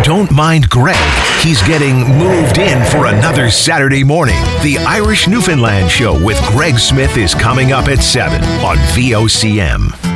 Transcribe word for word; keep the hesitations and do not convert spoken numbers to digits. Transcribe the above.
don't mind Greg. He's getting moved in for another Saturday morning. The Irish Newfoundland Show with Greg Smith is coming up at seven on V O C M.